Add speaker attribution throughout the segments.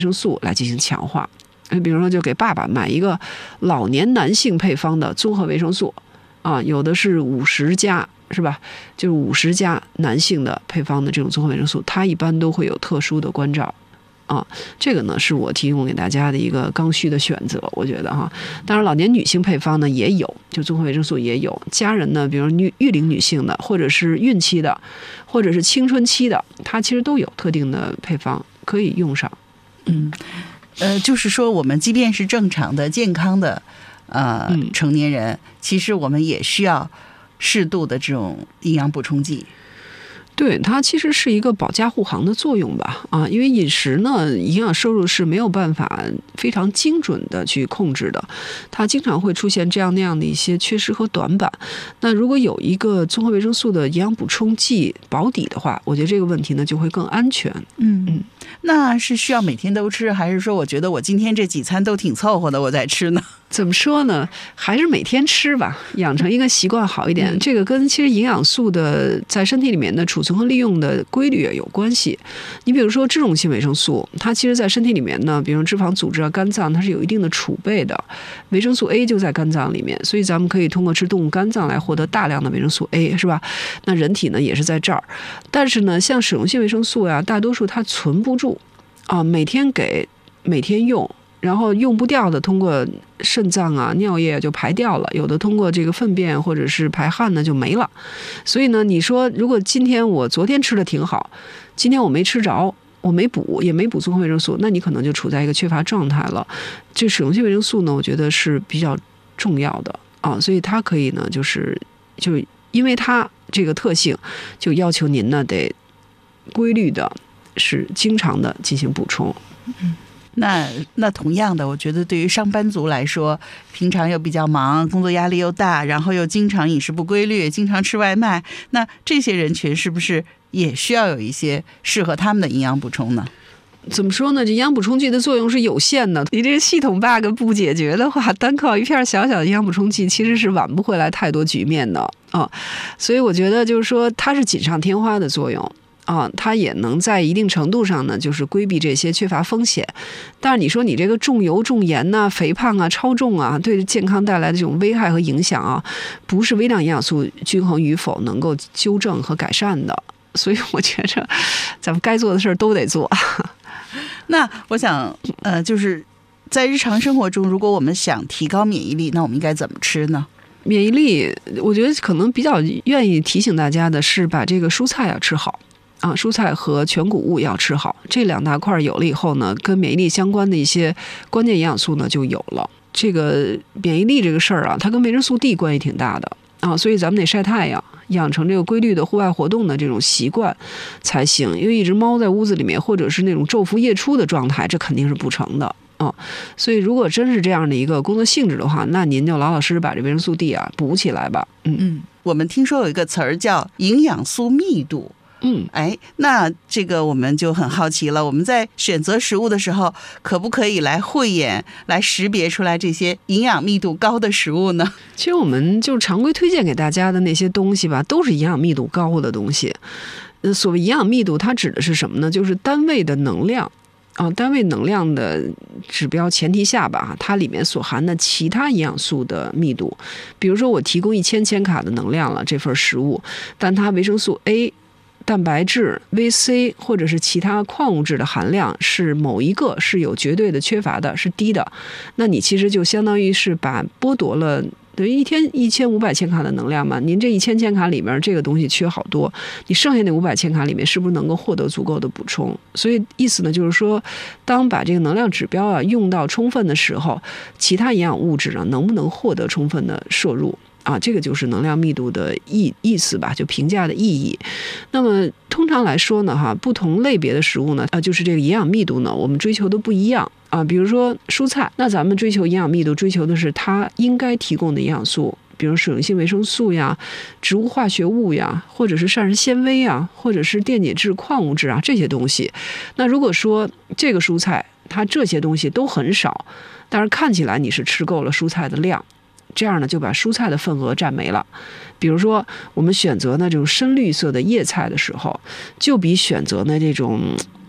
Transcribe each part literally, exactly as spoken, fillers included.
Speaker 1: 生素来进行强化。比如说，就给爸爸买一个老年男性配方的综合维生素啊，有的是五十加，是吧？就是五十加男性的配方的这种综合维生素，它一般都会有特殊的关照。啊，这个呢是我提供给大家的一个刚需的选择，我觉得哈。当然，老年女性配方呢也有，就综合维生素也有。家人呢，比如育育龄女性的，或者是孕期的，或者是青春期的，它其实都有特定的配方可以用上。
Speaker 2: 嗯，呃，就是说，我们即便是正常的、健康的呃、嗯、成年人，其实我们也需要适度的这种营养补充剂。
Speaker 1: 对，它其实是一个保驾护航的作用吧，啊，因为饮食呢，营养摄入是没有办法非常精准的去控制的，它经常会出现这样那样的一些缺失和短板。那如果有一个综合维生素的营养补充剂保底的话，我觉得这个问题呢就会更安全。
Speaker 2: 嗯嗯，那是需要每天都吃，还是说我觉得我今天这几餐都挺凑合的，我再吃呢？
Speaker 1: 怎么说呢？还是每天吃吧，养成一个习惯好一点。嗯、这个跟其实营养素的在身体里面的储存和利用的规律有关系。你比如说脂溶性维生素，它其实在身体里面呢，比如脂肪组织啊、肝脏，它是有一定的储备的。维生素 A 就在肝脏里面，所以咱们可以通过吃动物肝脏来获得大量的维生素 A， 是吧？那人体呢也是在这儿。但是呢，像水溶性维生素呀、啊，大多数它存不住啊，每天给，每天用。然后用不掉的，通过肾脏啊、尿液就排掉了；有的通过这个粪便或者是排汗呢就没了。所以呢，你说如果今天我昨天吃的挺好，今天我没吃着，我没补，也没补综合维生素，那你可能就处在一个缺乏状态了。这水溶性维生素呢，我觉得是比较重要的啊，所以它可以呢，就是就因为它这个特性，就要求您呢得规律的，是经常的进行补充。
Speaker 2: 嗯。那那同样的，我觉得对于上班族来说，平常又比较忙，工作压力又大，然后又经常饮食不规律，经常吃外卖，那这些人群是不是也需要有一些适合他们的营养补充呢？
Speaker 1: 怎么说呢？这营养补充剂的作用是有限的，你这个系统 bug 不解决的话，单靠一片小小的营养补充剂其实是挽不回来太多局面的啊。所以我觉得就是说，它是锦上添花的作用。啊，它也能在一定程度上呢，就是规避这些缺乏风险。但是你说你这个重油重盐呐、啊、肥胖啊、超重啊，对健康带来的这种危害和影响啊，不是微量营养素均衡与否能够纠正和改善的。所以我觉着，咱们该做的事儿都得做。
Speaker 2: 那我想，呃，就是在日常生活中，如果我们想提高免疫力，那我们应该怎么吃呢？
Speaker 1: 免疫力，我觉得可能比较愿意提醒大家的是，把这个蔬菜要吃好。啊，蔬菜和全谷物要吃好，这两大块有了以后呢，跟免疫力相关的一些关键营养素呢就有了。这个免疫力这个事儿啊，它跟维生素 D 关系挺大的啊，所以咱们得晒太阳，养成这个规律的户外活动的这种习惯才行。因为一直猫在屋子里面，或者是那种昼伏夜出的状态，这肯定是不成的啊。所以如果真是这样的一个工作性质的话，那您就老老实实把这维生素 D 啊补起来吧。嗯
Speaker 2: 嗯，我们听说有一个词儿叫营养素密度。
Speaker 1: 嗯，
Speaker 2: 哎，那这个我们就很好奇了。我们在选择食物的时候，可不可以来慧眼来识别出来这些营养密度高的食物呢？
Speaker 1: 其实我们就常规推荐给大家的那些东西吧，都是营养密度高的东西。呃，所谓营养密度，它指的是什么呢？就是单位的能量啊，单位能量的指标前提下吧，它里面所含的其他营养素的密度。比如说，我提供一千千卡的能量了，这份食物，但它维生素 A。蛋白质、维 C 或者是其他矿物质的含量是某一个是有绝对的缺乏的，是低的，那你其实就相当于是把剥夺了等于一天一千五百千卡的能量嘛。您这一千千卡里面这个东西缺好多，你剩下那五百千卡里面是不是能够获得足够的补充？所以意思呢就是说，当把这个能量指标啊用到充分的时候，其他营养物质呢能不能获得充分的摄入？啊，这个就是能量密度的意意思吧，就评价的意义。那么通常来说呢，哈，不同类别的食物呢，啊，就是这个营养密度呢，我们追求的不一样啊。比如说蔬菜，那咱们追求营养密度，追求的是它应该提供的营养素，比如水溶性维生素呀、植物化学物呀，或者是膳食纤维啊，或者是电解质、矿物质啊这些东西。那如果说这个蔬菜它这些东西都很少，但是看起来你是吃够了蔬菜的量。这样呢，就把蔬菜的份额占没了。比如说，我们选择呢这种深绿色的叶菜的时候，就比选择呢这种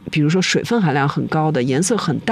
Speaker 1: 比如说水分含量很高的、颜色很